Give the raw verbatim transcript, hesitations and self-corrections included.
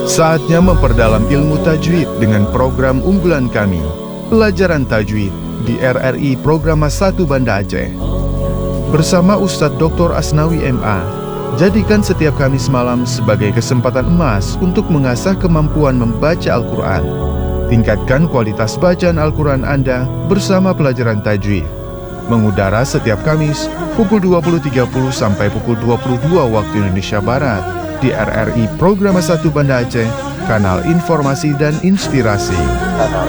Saatnya memperdalam ilmu tajwid dengan program unggulan kami, Pelajaran Tajwid di R R I Programa satu Banda Aceh. Bersama Ustadz Doktor Asnawi M A, jadikan setiap Kamis malam sebagai kesempatan emas untuk mengasah kemampuan membaca Al-Quran. Tingkatkan kualitas bacaan Al-Quran Anda bersama Pelajaran Tajwid. Mengudara setiap Kamis pukul dua puluh tiga puluh sampai pukul dua puluh dua waktu Indonesia Barat di R R I Programa satu Banda Aceh, kanal informasi dan inspirasi.